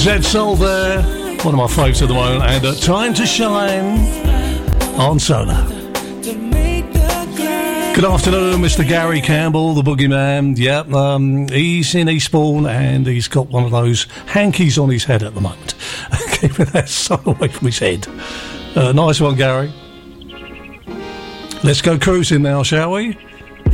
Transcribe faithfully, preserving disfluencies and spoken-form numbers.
Zed Soul there, one of my favourites at the moment, and uh, Time to Shine on Solar. Good afternoon, Mister Gary Campbell, the boogeyman. Yep, um, he's in Eastbourne and he's got one of those hankies on his head at the moment. Keeping that sun away from his head. Uh, nice one, Gary. Let's go cruising now, shall we?